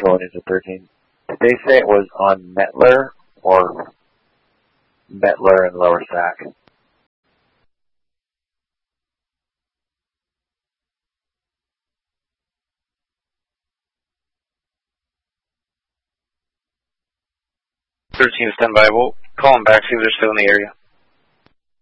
going into 13. Did they say it was on Mettler or Mettler and Lower Sac? Stand by. We'll call them back, see if they're still in the area.